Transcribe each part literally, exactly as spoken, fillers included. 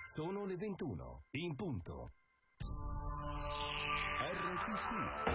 Sono le ventuno, in punto. R T P.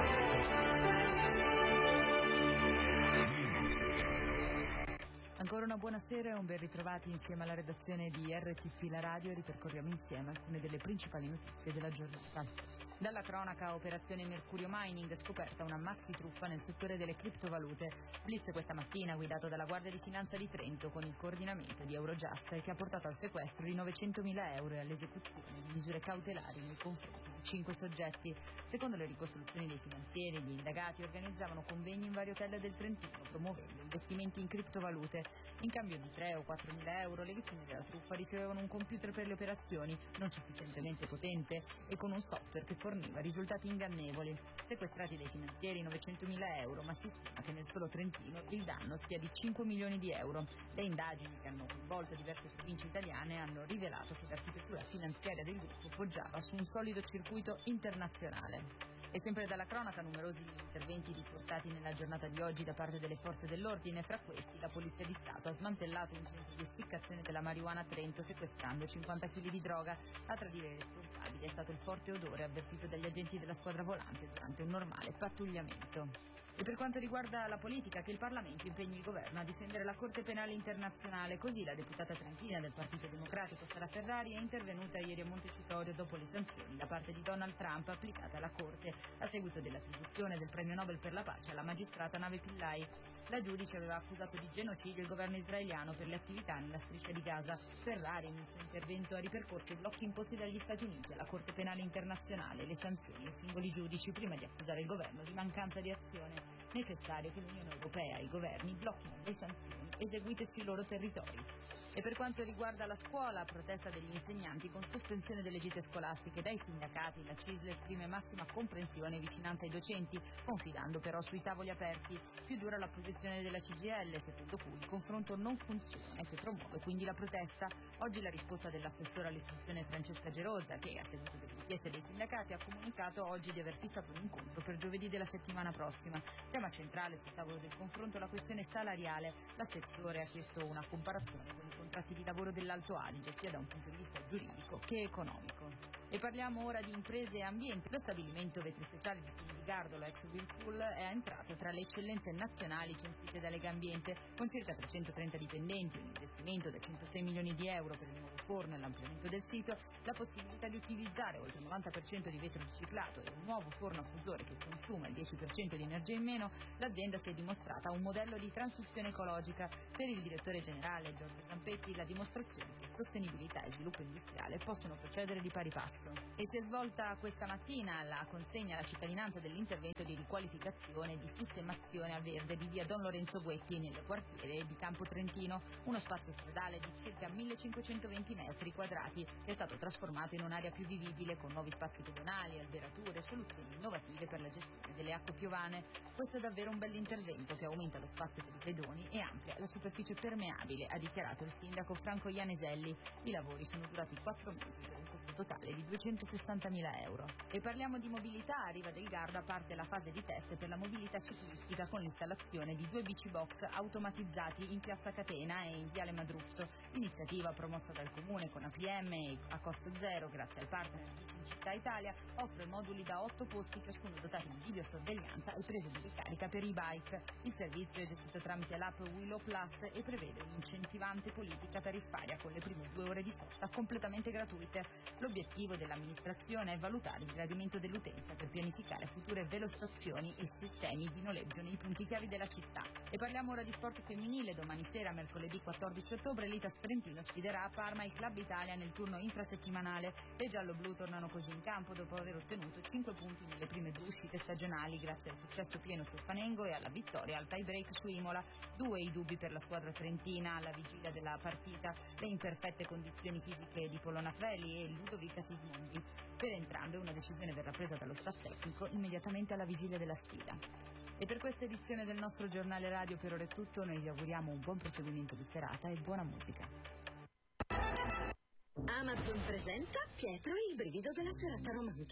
Ancora una buonasera e un ben ritrovati insieme alla redazione di R T P La Radio e ripercorriamo insieme alcune delle principali notizie della giornata. Dalla cronaca, operazione Mercurio Mining, scoperta una maxi truffa nel settore delle criptovalute. Blitz questa mattina guidato dalla Guardia di Finanza di Trento con il coordinamento di Eurojust che ha portato al sequestro di novecentomila euro e all'esecuzione di misure cautelari nei confronti di cinque soggetti. Secondo le ricostruzioni dei finanzieri, gli indagati organizzavano convegni in vari hotel del Trentino promuovendo investimenti in criptovalute. In cambio di tre o quattromila euro le vittime della truffa ricevevano un computer per le operazioni non sufficientemente potente e con un software che forniva risultati ingannevoli. Sequestrati dai finanzieri novecentomila euro, ma si stima che nel solo Trentino il danno sia di cinque milioni di euro. Le indagini che hanno coinvolto diverse province italiane hanno rivelato che l'architettura finanziaria del gruppo poggiava su un solido circuito internazionale. E sempre dalla cronaca, numerosi gli interventi riportati nella giornata di oggi da parte delle forze dell'ordine. Fra questi, la Polizia di Stato ha smantellato un centro di essiccazione della marijuana a Trento, sequestrando cinquanta chili di droga. A tradire i responsabili è stato il forte odore avvertito dagli agenti della squadra volante durante un normale pattugliamento. E per quanto riguarda la politica, che il Parlamento impegni il governo a difendere la Corte Penale Internazionale. Così la deputata trentina del Partito Democratico Sara Ferrari è intervenuta ieri a Montecitorio dopo le sanzioni da parte di Donald Trump applicate alla Corte a seguito dell'attribuzione del premio Nobel per la pace alla magistrata Nave Pillay. La giudice aveva accusato di genocidio il governo israeliano per le attività nella striscia di Gaza. Ferrari in il suo intervento ha ripercorso i blocchi imposti dagli Stati Uniti alla Corte Penale Internazionale, le sanzioni ai singoli giudici prima di accusare il governo di mancanza di azione. Necessario che l'Unione Europea e i governi blocchino le sanzioni eseguite sui loro territori. E per quanto riguarda la scuola, protesta degli insegnanti con sospensione delle gite scolastiche dai sindacati. La C I S L esprime massima comprensione e vicinanza ai docenti, confidando però sui tavoli aperti. Più dura la posizione della C G I L, secondo cui il confronto non funziona e che promuove quindi la protesta. Oggi la risposta dell'assessore all'istruzione Francesca Gerosa, che a seguito delle richieste dei sindacati ha comunicato oggi di aver fissato un incontro per giovedì della settimana prossima. Tema centrale sul tavolo del confronto la questione salariale. L'assessore ha chiesto una comparazione con i contratti di lavoro dell'Alto Adige, sia da un punto di vista giuridico che economico. E parliamo ora di imprese e ambiente. Lo stabilimento Vetri Speciali di Spinigardolo, ex Whirlpool, è entrato tra le eccellenze nazionali censite da Legambiente, con circa trecentotrenta dipendenti, un investimento da centosei milioni di euro per il nuovo forno e l'ampliamento del sito, la possibilità di utilizzare oltre il novanta per cento di vetro riciclato e un nuovo forno a fusore che consuma il dieci per cento di energia in meno. L'azienda si è dimostrata un modello di transizione ecologica. Per il direttore generale Giorgio Zampetti la dimostrazione che sostenibilità e sviluppo industriale possono procedere di pari passo. E si è svolta questa mattina la consegna alla cittadinanza dell'intervento di riqualificazione e di sistemazione a verde di via Don Lorenzo Guetti nel quartiere di Campo Trentino, uno spazio stradale di circa millecinquecentoventi metri quadrati che è stato trasformato in un'area più vivibile con nuovi spazi pedonali, alberature e soluzioni innovative per la gestione delle acque piovane. Questo è davvero un bell'intervento che aumenta lo spazio per i pedoni e amplia la superficie permeabile, ha dichiarato il sindaco Franco Ianeselli. I lavori sono durati quattro mesi per un costo totale di duecentosessantamila euro. E parliamo di mobilità. A Riva del Garda parte la fase di test per la mobilità ciclistica con l'installazione di due bici box automatizzati in Piazza Catena e in Viale Madruzzo. Iniziativa promossa dal Comune con A P M e a costo zero grazie al partner Bici in Città Italia. Offre moduli da otto posti, ciascuno dotati di videosorveglianza e prese di ricarica per i bike. Il servizio è gestito tramite l'app Willow Plus e prevede un'incentivante politica tariffaria con le prime due ore di sosta completamente gratuite. L'obiettivo dell'amministrazione è valutare il gradimento dell'utenza per pianificare future velostazioni e sistemi di noleggio nei punti chiavi della città. E parliamo ora di sport femminile. Domani sera, mercoledì quattordici ottobre, l'Itas Trentino sfiderà a Parma il Club Italia nel turno infrasettimanale. Le giallo-blu tornano così in campo dopo aver ottenuto cinque punti nelle prime due uscite stagionali grazie al successo pieno sul Fanengo e alla vittoria al tie break su Imola. Due i dubbi per la squadra trentina alla vigilia della partita, le imperfette condizioni fisiche di Polona Freli e Ludovica Sismondi. Per entrambe una decisione verrà presa dallo staff tecnico immediatamente alla vigilia della sfida. E per questa edizione del nostro giornale radio per ora è tutto. Noi vi auguriamo un buon proseguimento di serata e buona musica. Amazon presenta Pietro, il brivido della serata romantica.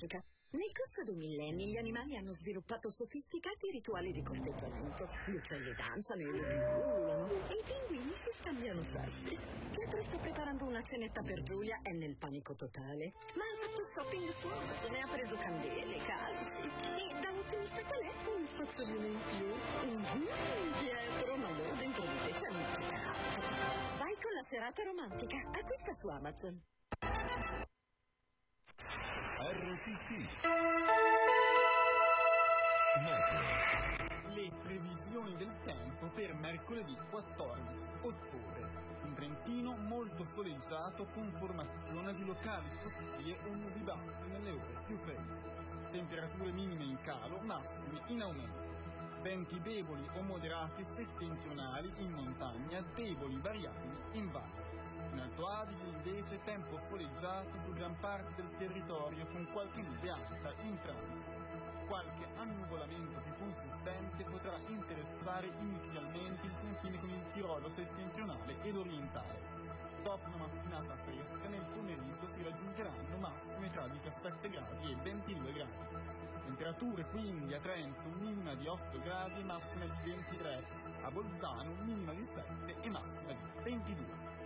Nel corso dei millenni gli animali hanno sviluppato sofisticati rituali di corteggiamento. Gli uccelli danzano, i lupi ululano e i pinguini si scambiano fasci. Pietro sta preparando una cenetta per Giulia, è nel panico totale. Ma ha fatto shopping su Amazon e ha preso candele, calci. E da ottimista qual è? Un spazzolino in più. Mm-hmm, Pietro, ma loro dentro di te c'è un Vai con la serata romantica. Acquista su Amazon. R T C. Le previsioni del tempo per mercoledì quattordici ottobre. In Trentino molto soleggiato con formazione di locali sottili o nubi bassi nelle ore più fredde. Temperature minime in calo, massime in aumento. Venti deboli o moderati settentrionali in montagna, deboli variabili in valle. In Alto Adige invece tempo soleggiato su gran parte del territorio con qualche nube alta in transito. Qualche annuvolamento più consistente potrà interessare inizialmente il confine con il Tirolo settentrionale ed orientale. Dopo una mattinata fresca nel pomeriggio si raggiungeranno massime tra diciassette gradi e ventidue gradi. Temperature quindi a Trento minima di otto gradi e massima di ventitré, a Bolzano minima di sette e massima di ventidue.